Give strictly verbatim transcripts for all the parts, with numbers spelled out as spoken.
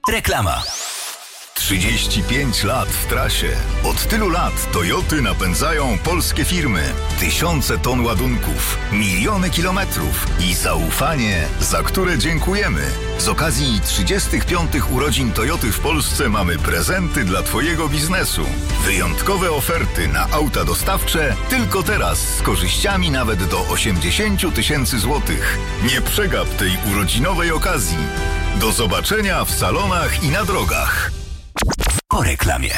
Reklama. trzydzieści pięć lat w trasie. Od tylu lat Toyoty napędzają polskie firmy. Tysiące ton ładunków, miliony kilometrów i zaufanie, za które dziękujemy. Z okazji trzydziestych piątych urodzin Toyoty w Polsce mamy prezenty dla Twojego biznesu. Wyjątkowe oferty na auta dostawcze tylko teraz z korzyściami nawet do osiemdziesiąt tysięcy złotych. Nie przegap tej urodzinowej okazji. Do zobaczenia w salonach i na drogach. Po reklamie.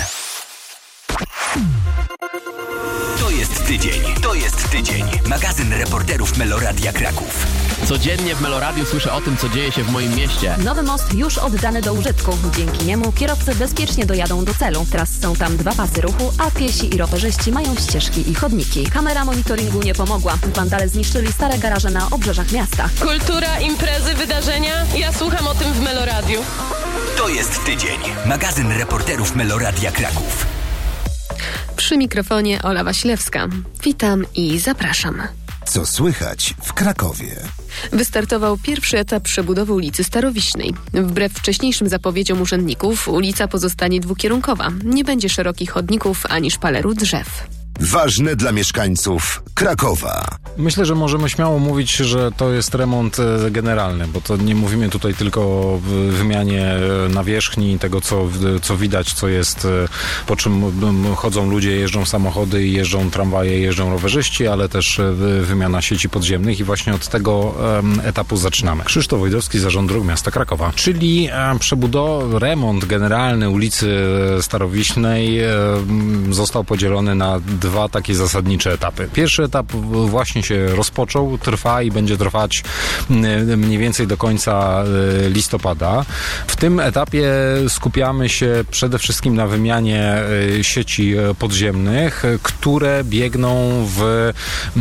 To jest tydzień, to jest tydzień. Magazyn reporterów Meloradia Kraków. Codziennie w Meloradiu słyszę o tym, co dzieje się w moim mieście. Nowy most już oddany do użytku. Dzięki niemu kierowcy bezpiecznie dojadą do celu. Teraz są tam dwa pasy ruchu, a piesi i rowerzyści mają ścieżki i chodniki. Kamera monitoringu nie pomogła. Wandale zniszczyli stare garaże na obrzeżach miasta. Kultura, imprezy, wydarzenia. Ja słucham o tym w Meloradiu. To jest tydzień. Magazyn reporterów Meloradia Kraków. Przy mikrofonie Ola Wasilewska. Witam i zapraszam. Co słychać w Krakowie? Wystartował pierwszy etap przebudowy ulicy Starowiśnej. Wbrew wcześniejszym zapowiedziom urzędników, ulica pozostanie dwukierunkowa. Nie będzie szerokich chodników ani szpaleru drzew. Ważne dla mieszkańców Krakowa. Myślę, że możemy śmiało mówić, że to jest remont generalny, bo to nie mówimy tutaj tylko o wymianie nawierzchni, tego co, co widać, co jest, po czym chodzą ludzie, jeżdżą samochody, jeżdżą tramwaje, jeżdżą rowerzyści, ale też wymiana sieci podziemnych i właśnie od tego etapu zaczynamy. Krzysztof Wojdowski, Zarząd Dróg Miasta Krakowa, czyli przebudowa, remont generalny ulicy Starowiśnej został podzielony na dwa takie zasadnicze etapy. Pierwszy etap właśnie się rozpoczął, trwa i będzie trwać mniej więcej do końca listopada. W tym etapie skupiamy się przede wszystkim na wymianie sieci podziemnych, które biegną w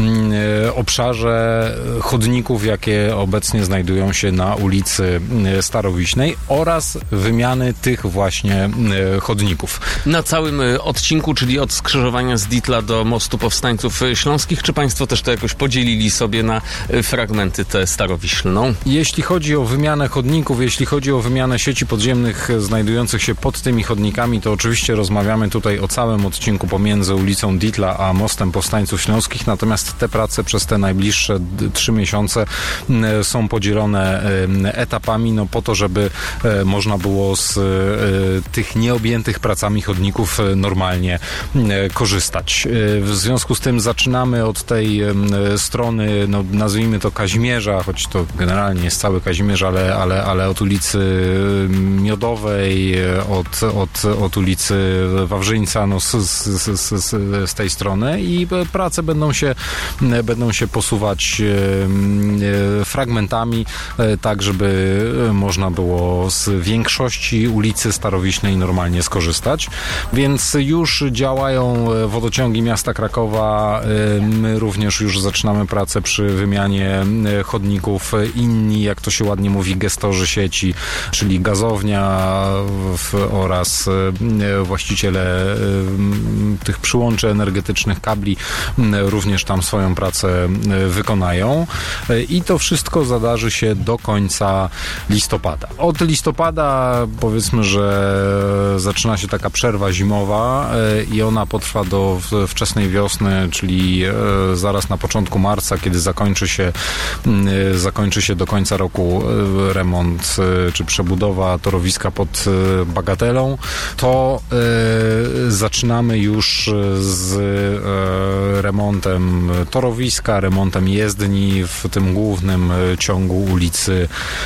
obszarze chodników, jakie obecnie znajdują się na ulicy Starowiśnej oraz wymiany tych właśnie chodników. Na całym odcinku, czyli od skrzyżowania z Ditla do Mostu Powstańców Śląskich, czy Państwo też to jakoś podzielili sobie na fragmenty tę Starowiślną? Jeśli chodzi o wymianę chodników, jeśli chodzi o wymianę sieci podziemnych znajdujących się pod tymi chodnikami, to oczywiście rozmawiamy tutaj o całym odcinku pomiędzy ulicą Ditla a Mostem Powstańców Śląskich, natomiast te prace przez te najbliższe trzy miesiące są podzielone etapami, no po to, żeby można było z tych nieobjętych pracami chodników normalnie korzystać. W związku z tym zaczynamy od tej strony, no nazwijmy to Kazimierza, choć to generalnie jest cały Kazimierz, ale, ale, ale od ulicy Miodowej, od, od, od ulicy Wawrzyńca, no z, z, z, z tej strony i prace będą się, będą się posuwać fragmentami, tak żeby można było z większości ulicy Starowiśnej normalnie skorzystać. Więc już działają wodociągi miasta Krakowa. My również już zaczynamy pracę przy wymianie chodników. Inni, jak to się ładnie mówi, gestorzy sieci, czyli gazownia oraz właściciele tych przyłączy energetycznych, kabli, również tam swoją pracę wykonają. I to wszystko zadarzy się do końca listopada. Od listopada powiedzmy, że zaczyna się taka przerwa zimowa i ona potrwa do wczesnej wiosny, czyli zaraz na początku marca, kiedy zakończy się, zakończy się do końca roku remont czy przebudowa torowiska pod Bagatelą, to zaczynamy już z remontem torowiska, remontem jezdni w tym głównym ciągu ulicy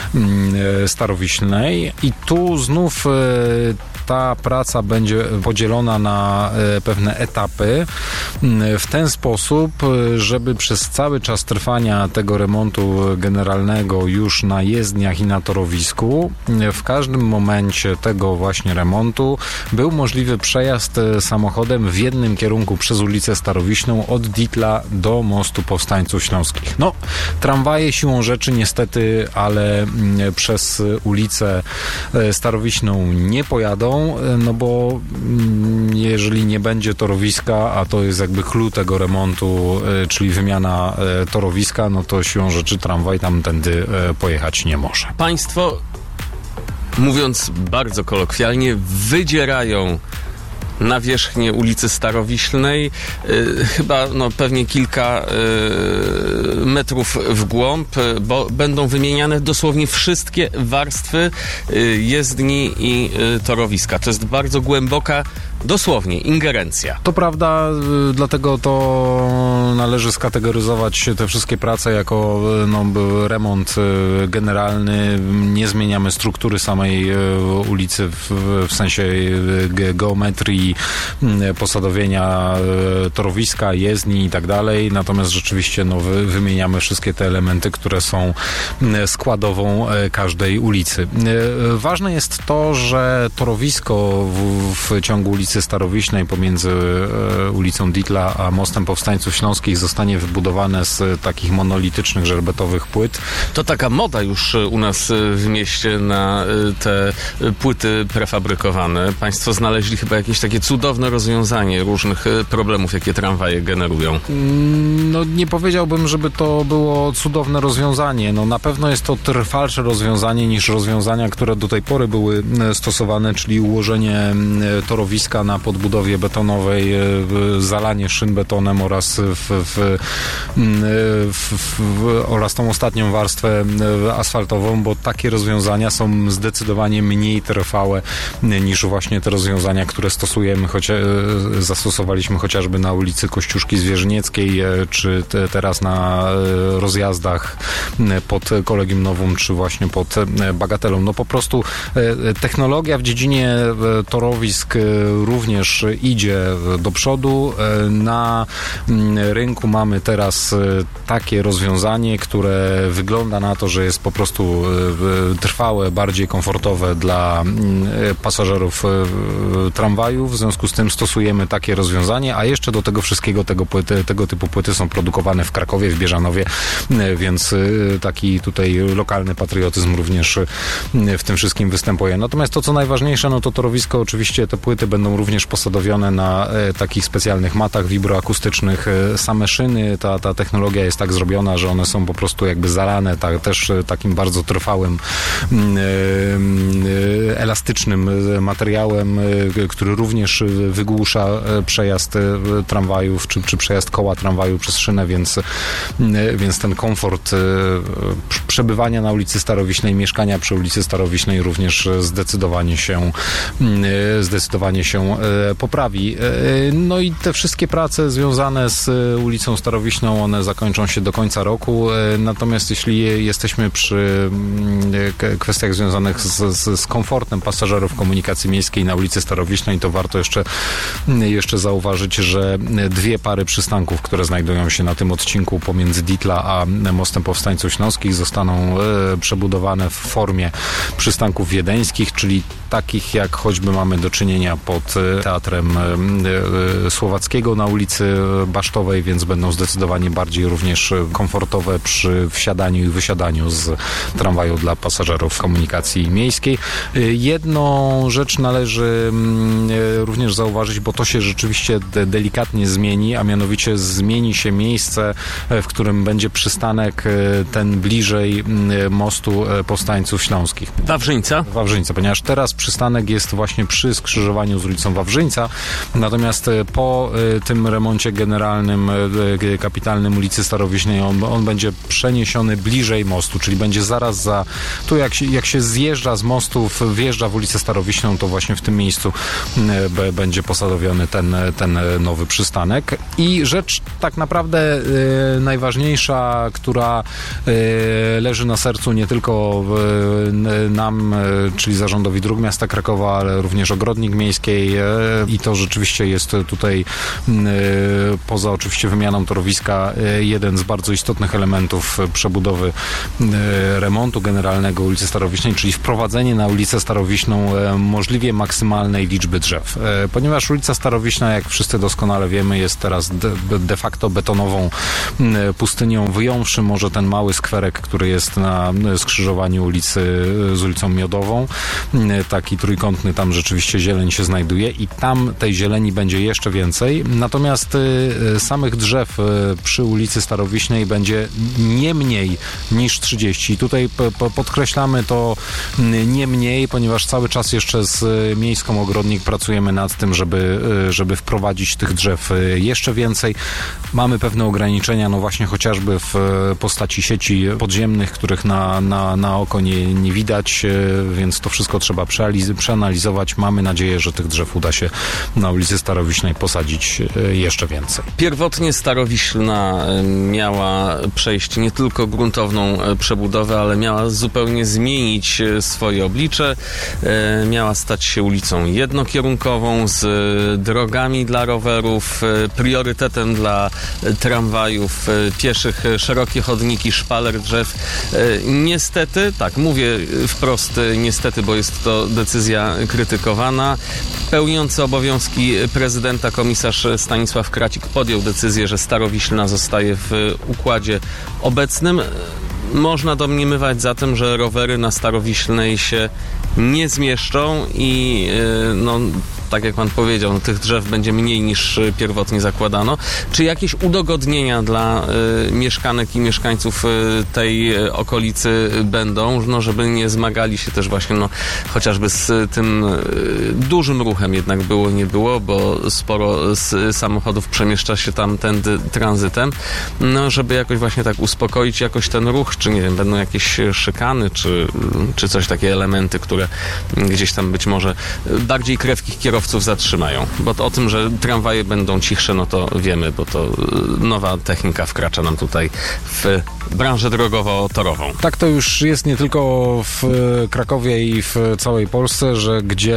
Starowiśnej i tu znów ta praca będzie podzielona na pewne etapy w ten sposób, żeby przez cały czas trwania tego remontu generalnego już na jezdniach i na torowisku w każdym momencie tego właśnie remontu był możliwy przejazd samochodem w jednym kierunku przez ulicę Starowiśną od Ditla do Mostu Powstańców Śląskich. No, tramwaje siłą rzeczy niestety, ale przez ulicę Starowiśną nie pojadą, no bo jeżeli nie będzie torowiska, a to jest jakby clue tego remontu, czyli wymiana torowiska, no to siłą rzeczy tramwaj tamtędy pojechać nie może. Państwo mówiąc bardzo kolokwialnie, wydzierają nawierzchnię ulicy Starowiślnej, y, chyba no, pewnie kilka y, metrów w głąb, bo będą wymieniane dosłownie wszystkie warstwy y, jezdni i y, torowiska. To jest bardzo głęboka, dosłownie, ingerencja. To prawda, y, dlatego to należy skategoryzować te wszystkie prace jako no, remont y, generalny. Nie zmieniamy struktury samej y, ulicy w, w sensie y, geometrii, posadowienia torowiska, jezdni i tak dalej. Natomiast rzeczywiście no, wy, wymieniamy wszystkie te elementy, które są składową każdej ulicy. Ważne jest to, że torowisko w, w ciągu ulicy Starowiślnej pomiędzy ulicą Ditla a Mostem Powstańców Śląskich zostanie wybudowane z takich monolitycznych, żerbetowych płyt. To taka moda już u nas w mieście na te płyty prefabrykowane. Państwo znaleźli chyba jakieś takie cudowne rozwiązanie różnych problemów, jakie tramwaje generują. No nie powiedziałbym, żeby to było cudowne rozwiązanie. No na pewno jest to trwalsze rozwiązanie niż rozwiązania, które do tej pory były stosowane, czyli ułożenie torowiska na podbudowie betonowej, zalanie szyn betonem oraz w, w, w, w, oraz tą ostatnią warstwę asfaltową, bo takie rozwiązania są zdecydowanie mniej trwałe niż właśnie te rozwiązania, które stosujemy, choć zastosowaliśmy chociażby na ulicy Kościuszki Zwierzynieckiej, czy te, teraz na rozjazdach pod Kolegium Nowum, czy właśnie pod Bagatelą. No po prostu technologia w dziedzinie torowisk również idzie do przodu. Na rynku mamy teraz takie rozwiązanie, które wygląda na to, że jest po prostu trwałe, bardziej komfortowe dla pasażerów tramwajów. W związku z tym stosujemy takie rozwiązanie, a jeszcze do tego wszystkiego tego, płyty, tego typu płyty są produkowane w Krakowie, w Bieżanowie, więc taki tutaj lokalny patriotyzm również w tym wszystkim występuje. Natomiast to, co najważniejsze, no to torowisko, oczywiście te płyty będą również posadowione na takich specjalnych matach wibroakustycznych. Same szyny, ta, ta technologia jest tak zrobiona, że one są po prostu jakby zalane tak, też takim bardzo trwałym, elastycznym materiałem, który również wygłusza przejazd tramwajów, czy, czy przejazd koła tramwaju przez szynę, więc, więc ten komfort przebywania na ulicy Starowiślnej, mieszkania przy ulicy Starowiślnej również zdecydowanie się zdecydowanie się poprawi. No i te wszystkie prace związane z ulicą Starowiślną, one zakończą się do końca roku, natomiast jeśli jesteśmy przy kwestiach związanych z, z, z komfortem pasażerów komunikacji miejskiej na ulicy Starowiślnej, to warto jeszcze, jeszcze zauważyć, że dwie pary przystanków, które znajdują się na tym odcinku pomiędzy Ditla a Mostem Powstańców Śląskich, zostaną przebudowane w formie przystanków wiedeńskich, czyli takich jak choćby mamy do czynienia pod Teatrem Słowackiego na ulicy Basztowej, więc będą zdecydowanie bardziej również komfortowe przy wsiadaniu i wysiadaniu z tramwaju dla pasażerów komunikacji miejskiej. Jedną rzecz należy również zauważyć, bo to się rzeczywiście de- delikatnie zmieni, a mianowicie zmieni się miejsce, w którym będzie przystanek ten bliżej Mostu Powstańców Śląskich. Wawrzyńca? Wawrzyńca, ponieważ teraz przystanek jest właśnie przy skrzyżowaniu z ulicą Wawrzyńca, natomiast po tym remoncie generalnym, kapitalnym ulicy Starowiślnej on, on będzie przeniesiony bliżej mostu, czyli będzie zaraz za, tu jak się, jak się zjeżdża z mostów, wjeżdża w ulicę Starowiślną, to właśnie w tym miejscu b, będzie posadowiony ten, ten nowy przystanek. I rzecz tak naprawdę y, najważniejsza, która y, leży na sercu nie tylko y, nam, y, czyli Zarządowi Dróg Miasta Krakowa, ale również Ogrodnik Miejskiej, y, i to rzeczywiście jest tutaj y, poza oczywiście wymianą torowiska y, jeden z bardzo istotnych elementów przebudowy y, remontu generalnego ulicy Starowiślnej, czyli wprowadzenie na ulicę Starowiślną y, możliwie maksymalnej liczby drzew. Y, ponieważ ulica Starowiślna, jak wszyscy doskonale wiemy, jest teraz de, de facto betonową y, pustynią, wyjąwszy może ten mały skwerek, który jest na skrzyżowaniu ulicy z ulicą Miodową. Y, taki trójkątny, tam rzeczywiście zieleń się znajduje i tam tej zieleni będzie jeszcze więcej. Natomiast samych drzew przy ulicy Starowiśnej będzie nie mniej niż trzydzieści. Tutaj podkreślamy to nie mniej, ponieważ cały czas jeszcze z Miejską Ogrodnik pracujemy nad tym, żeby, żeby wprowadzić tych drzew jeszcze więcej. Mamy pewne ograniczenia, no właśnie chociażby w postaci sieci podziemnych, których na, na, na oko nie, nie widać, więc to wszystko trzeba przeanalizować. Mamy nadzieję, że tych drzew uda się na ulicy Starowiśnej posadzić jeszcze więcej. Pierwotnie Starowiślna miała przejść nie tylko gruntowną przebudowę, ale miała zupełnie zmienić swoje oblicze. Miała stać się ulicą jednokierunkową z drogami dla rowerów, priorytetem dla tramwajów, pieszych, szerokie chodniki, szpaler drzew. Niestety, tak mówię wprost niestety, bo jest to decyzja krytykowana, pełniący obowiązki prezydenta komisarz Stanisław Kracik podjął decyzję, że Starowiślna zostaje w układzie obecnym. Można domniemywać zatem, że rowery na Starowiślnej się nie zmieszczą i no, tak jak pan powiedział, no, tych drzew będzie mniej niż pierwotnie zakładano. Czy jakieś udogodnienia dla y, mieszkanek i mieszkańców y, tej okolicy będą, no, żeby nie zmagali się też właśnie no, chociażby z tym y, dużym ruchem jednak było, nie było, bo sporo z samochodów przemieszcza się tam tędy tranzytem, no, żeby jakoś właśnie tak uspokoić jakoś ten ruch, czy nie wiem, będą jakieś szykany, czy, czy coś, takie elementy, które gdzieś tam być może bardziej krewkich kierowców zatrzymają. Bo to o tym, że tramwaje będą cichsze, no to wiemy, bo to nowa technika wkracza nam tutaj w branżę drogowo-torową. Tak to już jest nie tylko w Krakowie i w całej Polsce, że gdzie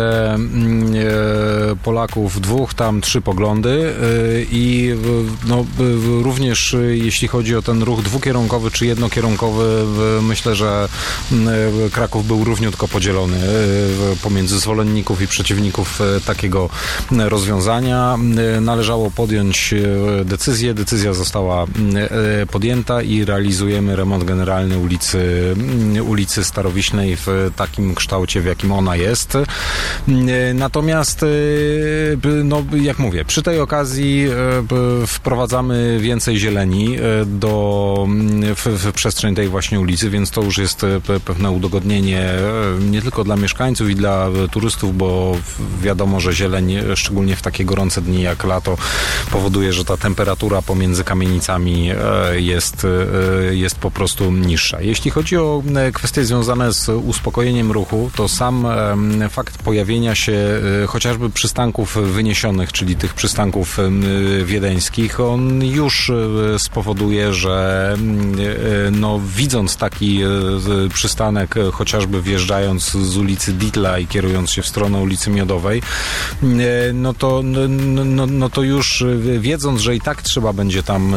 Polaków dwóch, tam trzy poglądy i no, również jeśli chodzi o ten ruch dwukierunkowy czy jednokierunkowy, myślę, że Kraków był równiutko podzielony pomiędzy zwolenników i przeciwników takiego rozwiązania. Należało podjąć decyzję. Decyzja została podjęta i realizujemy remont generalny ulicy, ulicy Starowiśnej w takim kształcie, w jakim ona jest. Natomiast, no, jak mówię, przy tej okazji wprowadzamy więcej zieleni do, w, w przestrzeń tej właśnie ulicy, więc to już jest pewne udogodnienie nie tylko dla mieszkańców i dla turystów, bo wiadomo, że zieleń, szczególnie w takie gorące dni jak lato, powoduje, że ta temperatura pomiędzy kamienicami jest, jest po prostu niższa. Jeśli chodzi o kwestie związane z uspokojeniem ruchu, to sam fakt pojawienia się chociażby przystanków wyniesionych, czyli tych przystanków wiedeńskich, on już spowoduje, że no, widząc taki przystanek, chociażby wjeżdżając z ulicy Dietla i kierując się w stronę ulicy Miodowej, no to, no, no, no to już wiedząc, że i tak trzeba będzie tam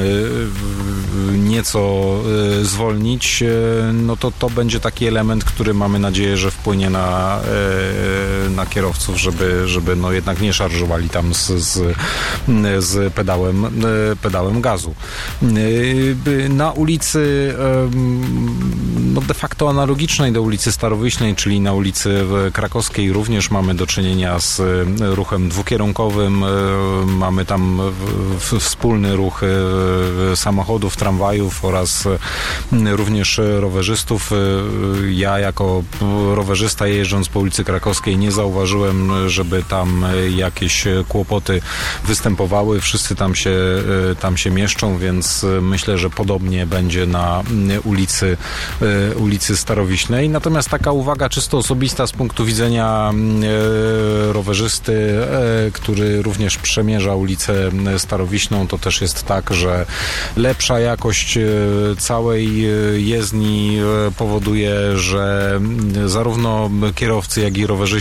nieco zwolnić, no to to będzie taki element, który mamy nadzieję, że wpłynie na, na kierowców, żeby, żeby no jednak nie szarżowali tam z, z, z pedałem, pedałem gazu. Na ulicy no de facto analogicznej do ulicy Starowiśnej, czyli na ulicy Krakowskiej również mamy do czynienia z ruchem dwukierunkowym. Mamy tam wspólny ruch samochodów, tramwajów oraz również rowerzystów. Ja jako rowerzysta jeżdżąc po ulicy Krakowskiej nie zauważyłem, żeby tam jakieś kłopoty występowały. Wszyscy tam się, tam się mieszczą, więc myślę, że podobnie będzie na ulicy, ulicy Starowiśnej. Natomiast taka uwaga czysto osobista z punktu widzenia rowerzysty, który również przemierza ulicę Starowiśną, to też jest tak, że lepsza jakość całej jezdni powoduje, że zarówno kierowcy, jak i rowerzyści nie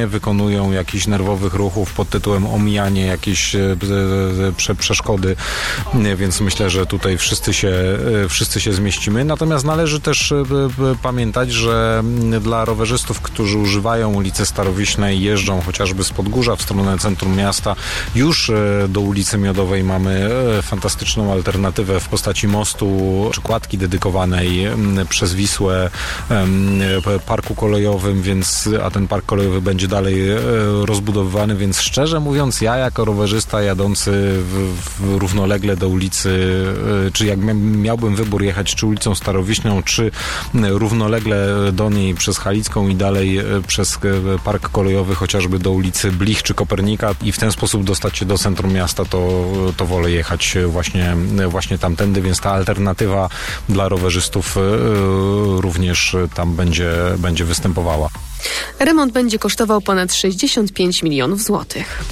nie wykonują jakichś nerwowych ruchów pod tytułem omijanie jakiejś e, prze, przeszkody, więc myślę, że tutaj wszyscy się, wszyscy się zmieścimy. Natomiast należy też e, pamiętać, że dla rowerzystów, którzy używają ulicy Starowiśnej, jeżdżą chociażby z Podgórza w stronę centrum miasta, już e, do ulicy Miodowej mamy e, fantastyczną alternatywę w postaci mostu czy kładki dedykowanej m, przez Wisłę m, parku kolejowym, więc, a ten park kolejowy będzie dalej e, rozbudowywany, więc szczerze mówiąc, ja jako rowerzysta jadący w, w równolegle do ulicy, e, czy jak miałbym wybór jechać czy ulicą Starowiśną, czy równolegle do niej przez Halicką i dalej e, przez e, park kolejowy chociażby do ulicy Blich czy Kopernika i w ten sposób dostać się do centrum miasta, to, to wolę jechać właśnie, właśnie tamtędy, więc ta alternatywa dla rowerzystów również tam będzie, będzie występowała. Remont będzie kosztował ponad sześćdziesiąt pięć milionów złotych.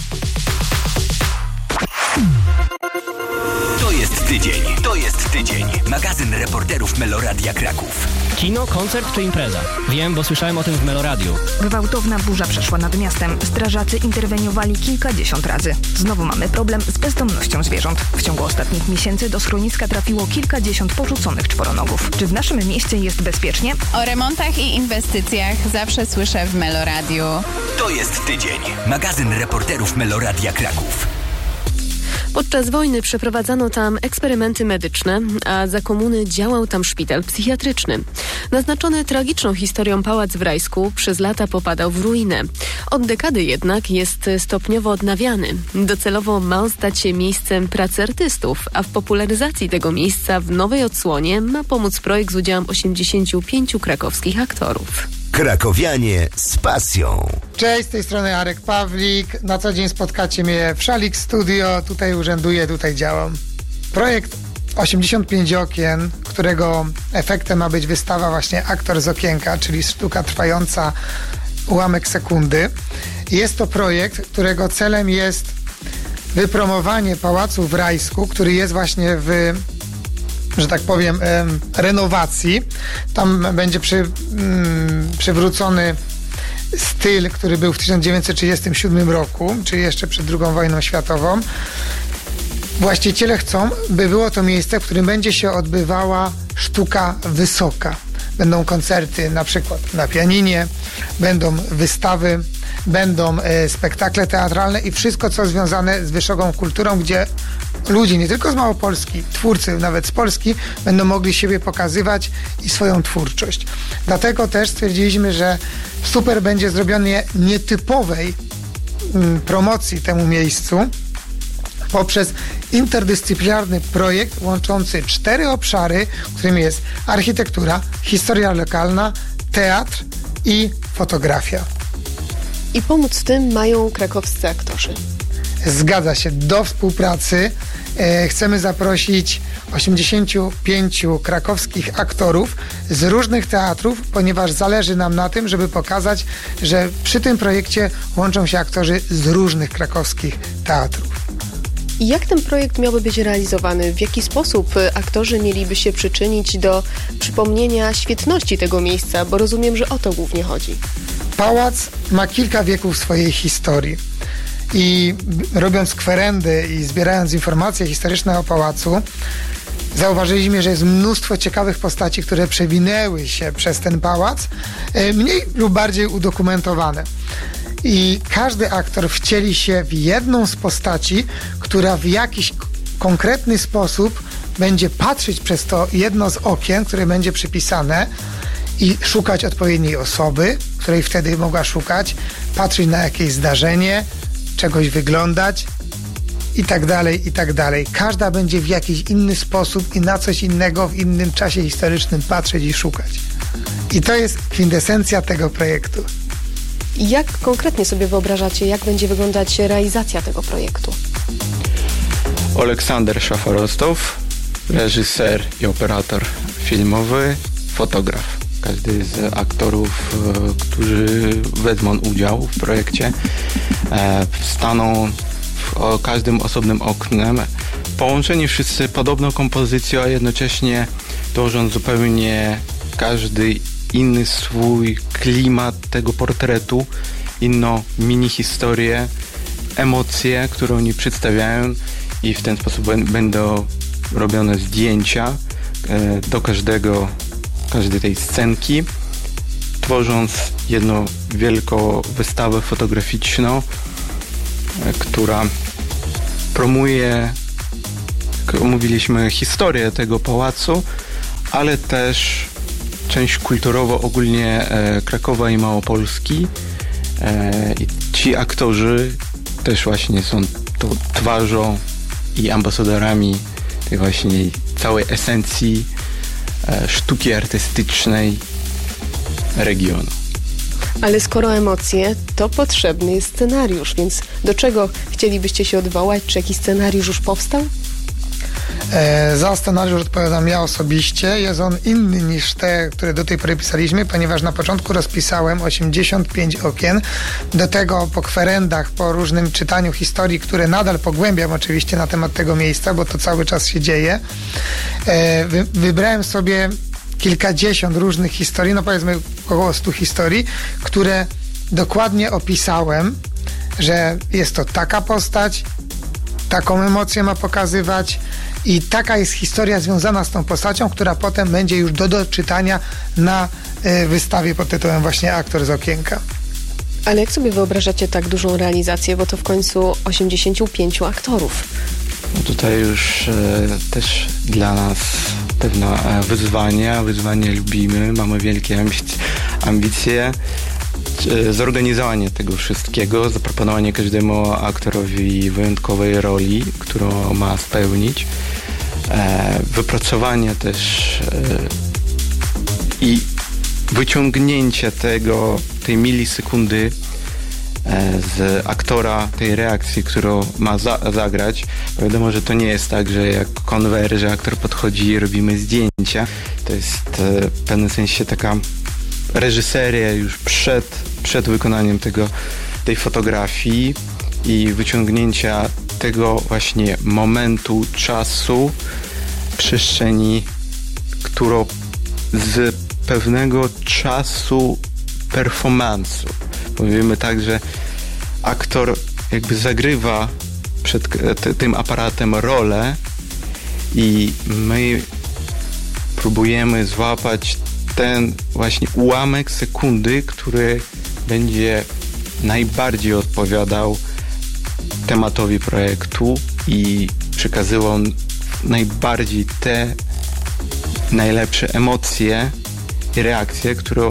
To jest tydzień. To jest tydzień. Magazyn reporterów Meloradia Kraków. Kino, koncert czy impreza? Wiem, bo słyszałem o tym w Meloradiu. Gwałtowna burza przeszła nad miastem. Strażacy interweniowali kilkadziesiąt razy. Znowu mamy problem z bezdomnością zwierząt. W ciągu ostatnich miesięcy do schroniska trafiło kilkadziesiąt porzuconych czworonogów. Czy w naszym mieście jest bezpiecznie? O remontach i inwestycjach zawsze słyszę w Meloradiu. To jest tydzień. Magazyn reporterów Meloradia Kraków. Podczas wojny przeprowadzano tam eksperymenty medyczne, a za komuny działał tam szpital psychiatryczny. Naznaczony tragiczną historią pałac w Rajsku przez lata popadał w ruinę. Od dekady jednak jest stopniowo odnawiany. Docelowo ma on stać się miejscem pracy artystów, a w popularyzacji tego miejsca w nowej odsłonie ma pomóc projekt z udziałem osiemdziesięciu pięciu krakowskich aktorów. Krakowianie z pasją. Cześć, z tej strony Arek Pawlik. Na co dzień spotkacie mnie w Szalik Studio. Tutaj urzęduję, tutaj działam. Projekt osiemdziesiąt pięć okien, którego efektem ma być wystawa właśnie Aktor z okienka, czyli sztuka trwająca ułamek sekundy. Jest to projekt, którego celem jest wypromowanie Pałacu w Rajsku, który jest właśnie w, że tak powiem, renowacji. Tam będzie przy, mm, przywrócony styl, który był w tysiąc dziewięćset trzydziestym siódmym roku, czyli jeszcze przed drugą wojną światową. Właściciele chcą, by było to miejsce, w którym będzie się odbywała sztuka wysoka. Będą koncerty na przykład na pianinie, będą wystawy, będą e, spektakle teatralne i wszystko, co związane z wysoką kulturą, gdzie ludzie, nie tylko z Małopolski, twórcy nawet z Polski, będą mogli siebie pokazywać i swoją twórczość. Dlatego też stwierdziliśmy, że super będzie zrobione nietypowej mm, promocji temu miejscu poprzez interdyscyplinarny projekt łączący cztery obszary, którym jest architektura, historia lokalna, teatr i fotografia. I pomóc w tym mają krakowscy aktorzy. Zgadza się. Do współpracy e, chcemy zaprosić osiemdziesięciu pięciu krakowskich aktorów z różnych teatrów, ponieważ zależy nam na tym, żeby pokazać, że przy tym projekcie łączą się aktorzy z różnych krakowskich teatrów. I jak ten projekt miałby być realizowany? W jaki sposób aktorzy mieliby się przyczynić do przypomnienia świetności tego miejsca? Bo rozumiem, że o to głównie chodzi. Pałac ma kilka wieków swojej historii. I robiąc kwerendy i zbierając informacje historyczne o pałacu, zauważyliśmy, że jest mnóstwo ciekawych postaci, które przewinęły się przez ten pałac, mniej lub bardziej udokumentowane. I każdy aktor wcieli się w jedną z postaci, która w jakiś konkretny sposób będzie patrzeć przez to jedno z okien, które będzie przypisane i szukać odpowiedniej osoby, której wtedy mogła szukać, patrzeć na jakieś zdarzenie, czegoś wyglądać i tak dalej, i tak dalej. Każda będzie w jakiś inny sposób i na coś innego w innym czasie historycznym patrzeć i szukać. I to jest kwintesencja tego projektu. Jak konkretnie sobie wyobrażacie, jak będzie wyglądać realizacja tego projektu? Aleksander Szafarostow, reżyser i operator filmowy, fotograf. Każdy z aktorów, którzy wezmą udział w projekcie, staną w każdym osobnym oknem, połączeni wszyscy podobną kompozycją, a jednocześnie tworzą zupełnie każdy inny swój klimat tego portretu inną mini historię, emocje, które oni przedstawiają i w ten sposób będą robione zdjęcia do każdego, każdej tej scenki, tworząc jedną wielką wystawę fotograficzną, która promuje, jak mówiliśmy, historię tego pałacu, ale też część kulturową ogólnie Krakowa i Małopolski. I ci aktorzy też właśnie są tą twarzą i ambasadorami tej właśnie całej esencji sztuki artystycznej regionu. Ale skoro emocje, to potrzebny jest scenariusz, więc do czego chcielibyście się odwołać? Czy jakiś scenariusz już powstał? E, za scenariusz odpowiadam ja osobiście. Jest on inny niż te, które do tej pory pisaliśmy, ponieważ na początku rozpisałem osiemdziesiąt pięć okien. Do tego po kwerendach, po różnym czytaniu historii, które nadal pogłębiam oczywiście na temat tego miejsca, bo to cały czas się dzieje. E, wy, wybrałem sobie kilkadziesiąt różnych historii, no powiedzmy około stu historii, które dokładnie opisałem, że jest to taka postać, taką emocję ma pokazywać i taka jest historia związana z tą postacią, która potem będzie już do doczytania na y, wystawie pod tytułem właśnie Aktor z okienka. Ale jak sobie wyobrażacie tak dużą realizację, bo to w końcu osiemdziesięciu pięciu aktorów? No tutaj już e, też dla nas pewne e, wyzwania, wyzwanie lubimy, mamy wielkie ambicje, ambicje. E, zorganizowanie tego wszystkiego, zaproponowanie każdemu aktorowi wyjątkowej roli, którą ma spełnić, e, wypracowanie też e, i wyciągnięcie tego, tej milisekundy z aktora, tej reakcji, którą ma za, zagrać. Wiadomo, że to nie jest tak, że jak konwer, że aktor podchodzi i robimy zdjęcia. To jest w pewnym sensie taka reżyseria już przed, przed wykonaniem tego, tej fotografii i wyciągnięcia tego właśnie momentu, czasu, przestrzeni, którą z pewnego czasu performance'u. Mówimy tak, że aktor jakby zagrywa przed t- tym aparatem rolę i my próbujemy złapać ten właśnie ułamek sekundy, który będzie najbardziej odpowiadał tematowi projektu i przekazywał najbardziej te najlepsze emocje i reakcje, które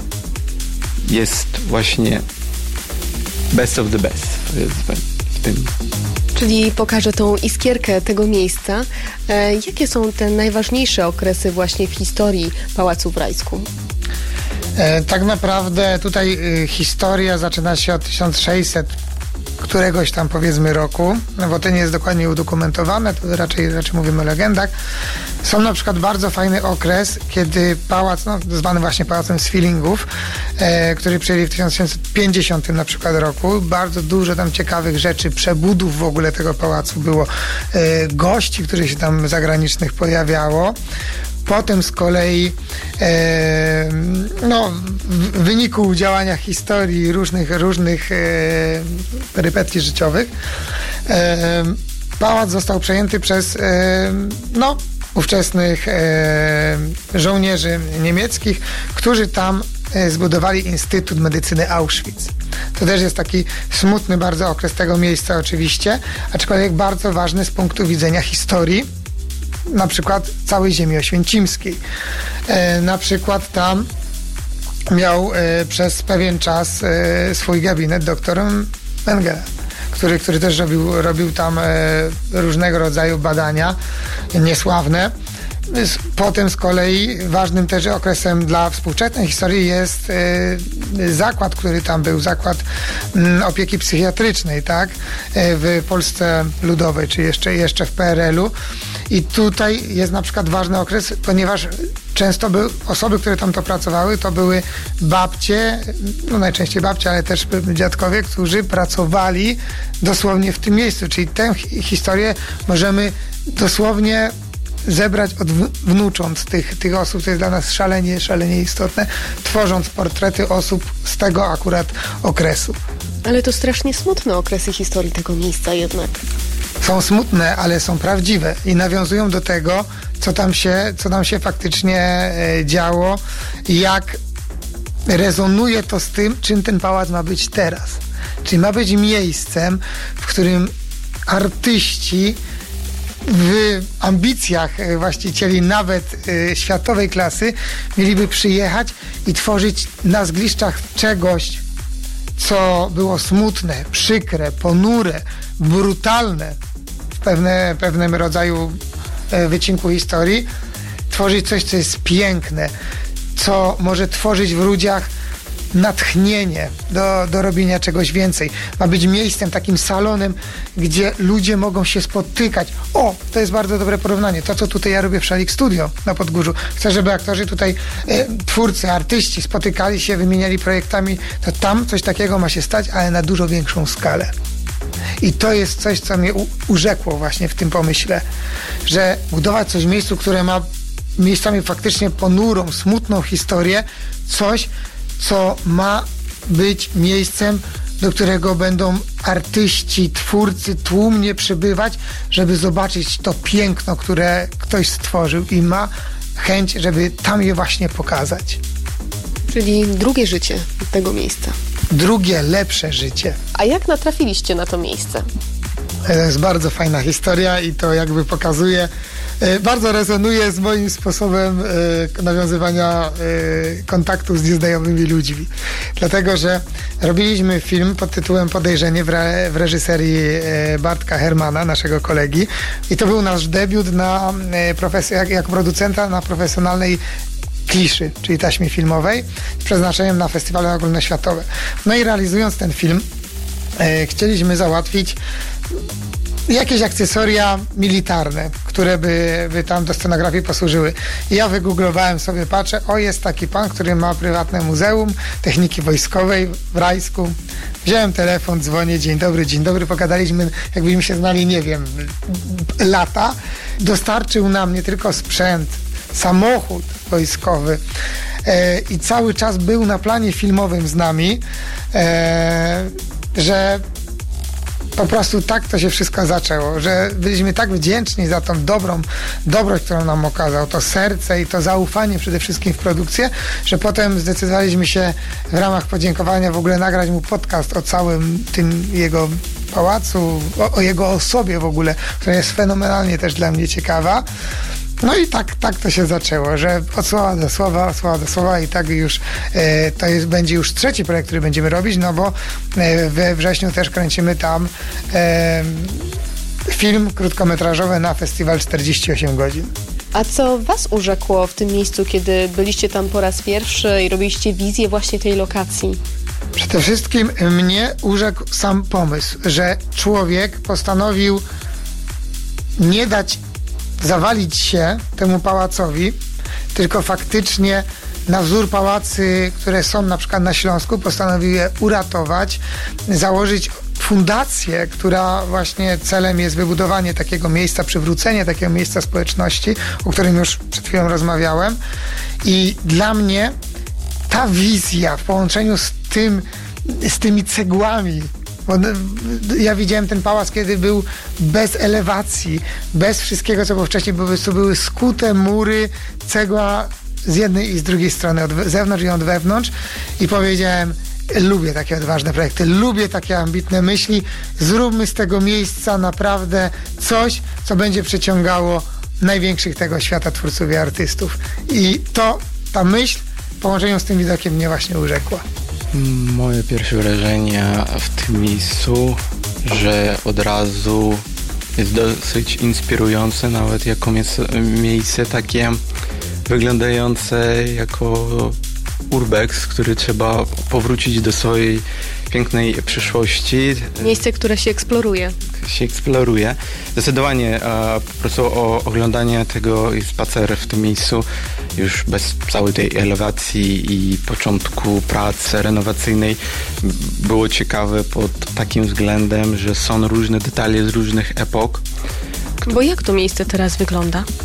jest właśnie best of the best w tym. Czyli pokażę tą iskierkę tego miejsca. E, jakie są te najważniejsze okresy właśnie w historii Pałacu w Rajsku? E, tak naprawdę tutaj y, historia zaczyna się od tysiąc sześćset któregoś tam powiedzmy roku, no bo to nie jest dokładnie udokumentowane, to raczej, raczej mówimy o legendach. Są na przykład bardzo fajny okres, kiedy pałac, no, zwany właśnie Pałacem Sfilingów, e, który przyjęli w tysiąc osiemset pięćdziesiątym na przykład roku. Bardzo dużo tam ciekawych rzeczy, przebudów w ogóle tego pałacu było, e, gości, których się tam zagranicznych pojawiało. Potem z kolei e, no, w wyniku działania historii różnych, różnych e, perypetii życiowych e, pałac został przejęty przez e, no, ówczesnych e, żołnierzy niemieckich, którzy tam e, zbudowali Instytut Medycyny Auschwitz. To też jest taki smutny bardzo okres tego miejsca oczywiście, aczkolwiek bardzo ważny z punktu widzenia historii, na przykład całej ziemi oświęcimskiej. E, na przykład tam miał e, przez pewien czas e, swój gabinet doktor Mengele, który, który też robił, robił tam e, różnego rodzaju badania niesławne. Potem z kolei ważnym też okresem dla współczesnej historii jest e, zakład, który tam był, zakład m, opieki psychiatrycznej, tak, e, w Polsce Ludowej, czy jeszcze, jeszcze w P R L u. I tutaj jest na przykład ważny okres, ponieważ często były osoby, które tam to pracowały, to były babcie, no najczęściej babcie, ale też dziadkowie, którzy pracowali dosłownie w tym miejscu. Czyli tę historię możemy dosłownie zebrać od wnucząt tych, tych osób, to jest dla nas szalenie, szalenie istotne, tworząc portrety osób z tego akurat okresu. Ale to strasznie smutne okresy historii tego miejsca jednak. Są smutne, ale są prawdziwe i nawiązują do tego, co tam się, co tam się faktycznie e, działo i jak rezonuje to z tym, czym ten pałac ma być teraz. Czyli ma być miejscem, w którym artyści w ambicjach właścicieli nawet y, światowej klasy mieliby przyjechać i tworzyć na zgliszczach czegoś, co było smutne, przykre, ponure, brutalne w pewne, pewnym rodzaju y, wycinku historii, tworzyć coś, co jest piękne, co może tworzyć w ludziach natchnienie do, do robienia czegoś więcej. Ma być miejscem, takim salonem, gdzie ludzie mogą się spotykać. O, to jest bardzo dobre porównanie. To, co tutaj ja robię w Szalik Studio na Podgórzu. Chcę, żeby aktorzy tutaj, e, twórcy, artyści spotykali się, wymieniali projektami. To tam coś takiego ma się stać, ale na dużo większą skalę. I to jest coś, co mnie u, urzekło właśnie w tym pomyśle, że budować coś w miejscu, które ma miejscami faktycznie ponurą, smutną historię, coś, co ma być miejscem, do którego będą artyści, twórcy tłumnie przybywać, żeby zobaczyć to piękno, które ktoś stworzył i ma chęć, żeby tam je właśnie pokazać. Czyli drugie życie tego miejsca. Drugie, lepsze życie. A jak natrafiliście na to miejsce? To jest bardzo fajna historia i to jakby pokazuje, bardzo rezonuje z moim sposobem nawiązywania kontaktów z nieznajomymi ludźmi. Dlatego, że robiliśmy film pod tytułem Podejrzenie w, re, w reżyserii Bartka Hermana, naszego kolegi. I to był nasz debiut na profes- jak, jako producenta na profesjonalnej kliszy, czyli taśmie filmowej, z przeznaczeniem na festiwale ogólnoświatowe. No i realizując ten film, e, chcieliśmy załatwić jakieś akcesoria militarne, które by, by tam do scenografii posłużyły. I ja wygooglowałem sobie, patrzę, o, jest taki pan, który ma prywatne muzeum techniki wojskowej w Rajsku. Wziąłem telefon, dzwonię, dzień dobry, dzień dobry, pogadaliśmy, jakbyśmy się znali, nie wiem, lata. Dostarczył nam nie tylko sprzęt, samochód wojskowy e, i cały czas był na planie filmowym z nami, e, że po prostu tak to się wszystko zaczęło, że byliśmy tak wdzięczni za tą dobrą dobroć, którą nam okazał, to serce i to zaufanie przede wszystkim w produkcję, że potem zdecydowaliśmy się w ramach podziękowania w ogóle nagrać mu podcast o całym tym jego pałacu, o, o jego osobie w ogóle, która jest fenomenalnie też dla mnie ciekawa. No i tak, tak to się zaczęło, że od słowa do słowa, od słowa do słowa i tak już e, to jest, będzie już trzeci projekt, który będziemy robić, no bo e, we wrześniu też kręcimy tam e, film krótkometrażowy na festiwal czterdzieści osiem godzin. A co was urzekło w tym miejscu, kiedy byliście tam po raz pierwszy i robiliście wizję właśnie tej lokacji? Przede wszystkim mnie urzekł sam pomysł, że człowiek postanowił nie dać zawalić się temu pałacowi, tylko faktycznie na wzór pałacy, które są na przykład na Śląsku, postanowił je uratować, założyć fundację, która właśnie celem jest wybudowanie takiego miejsca, przywrócenie takiego miejsca społeczności, o którym już przed chwilą rozmawiałem. I dla mnie ta wizja w połączeniu z tym, z tymi cegłami, bo ja widziałem ten pałac, kiedy był bez elewacji, bez wszystkiego, co było wcześniej, bo to były skute mury, cegła z jednej i z drugiej strony, od zewnątrz i od wewnątrz, i powiedziałem, lubię takie odważne projekty, lubię takie ambitne myśli, zróbmy z tego miejsca naprawdę coś, co będzie przyciągało największych tego świata twórców i artystów. I to, ta myśl w połączeniu z tym widokiem mnie właśnie urzekła. Moje pierwsze wrażenie w tym miejscu, że od razu jest dosyć inspirujące, nawet jako miejsce takie wyglądające jako urbex, który trzeba powrócić do swojej pięknej przyszłości. Miejsce, które się eksploruje. się eksploruje. Zdecydowanie e, po prostu o, oglądanie tego i spacer w tym miejscu już bez całej tej elewacji i początku pracy renowacyjnej było ciekawe pod takim względem, że są różne detale z różnych epok. Bo jak to miejsce teraz wygląda?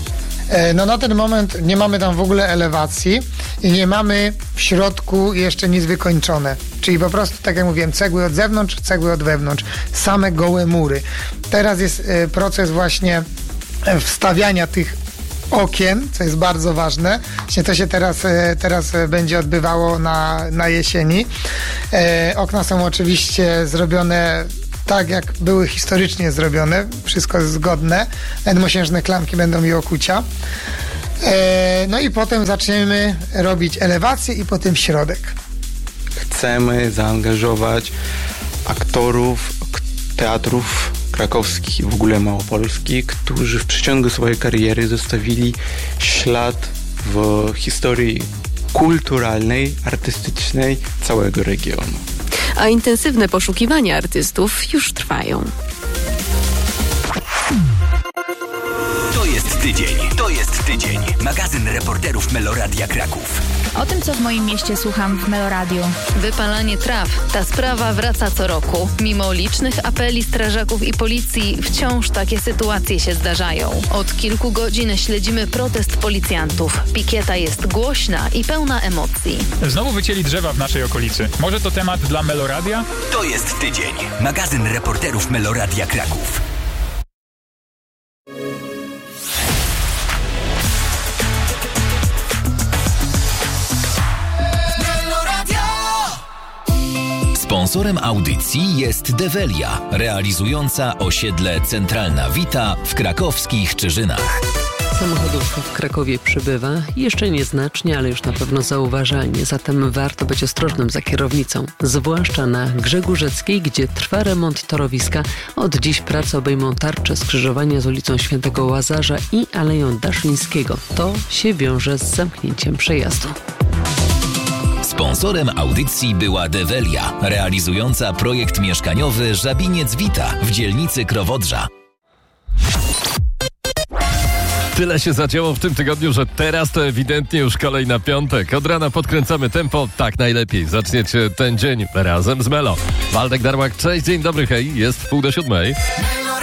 No na ten moment nie mamy tam w ogóle elewacji i nie mamy w środku jeszcze nic wykończone. Czyli po prostu, tak jak mówiłem, cegły od zewnątrz, cegły od wewnątrz. Same gołe mury. Teraz jest proces właśnie wstawiania tych okien, co jest bardzo ważne. Właśnie to się teraz, teraz będzie odbywało na, na jesieni. E, okna są oczywiście zrobione tak, jak były historycznie zrobione. Wszystko jest zgodne. Jednomosiężne klamki będą i okucia. E, no i potem zaczniemy robić elewację i potem środek. Chcemy zaangażować aktorów teatrów krakowskich i w ogóle małopolskich, którzy w przeciągu swojej kariery zostawili ślad w historii kulturalnej, artystycznej całego regionu. A intensywne poszukiwania artystów już trwają. To jest tydzień, to jest tydzień. Magazyn reporterów Meloradia Kraków. O tym, co w moim mieście słucham w Meloradiu. Wypalanie traw. Ta sprawa wraca co roku. Mimo licznych apeli strażaków i policji, wciąż takie sytuacje się zdarzają. Od kilku godzin śledzimy protest policjantów. Pikieta jest głośna i pełna emocji. Znowu wycięli drzewa w naszej okolicy. Może to temat dla Meloradia? To jest tydzień. Magazyn reporterów Meloradia Kraków. Sponsorem audycji jest Develia, realizująca osiedle Centralna Wita w krakowskich Czyżynach. Samochodów w Krakowie przybywa, jeszcze nieznacznie, ale już na pewno zauważalnie, zatem warto być ostrożnym za kierownicą, zwłaszcza na Grzegórzeckiej, gdzie trwa remont torowiska. Od dziś prace obejmą tarcze skrzyżowania z ulicą Świętego Łazarza i Aleją Daszyńskiego. To się wiąże z zamknięciem przejazdu. Sponsorem audycji była Develia, realizująca projekt mieszkaniowy Żabiniec Wita w dzielnicy Krowodrza. Tyle się zadziało w tym tygodniu, że teraz to ewidentnie już kolej na piątek. Od rana podkręcamy tempo, tak najlepiej. Zaczniecie ten dzień razem z Melo. Waldek Darłak, cześć, dzień dobry, hej, jest w pół do siódmej.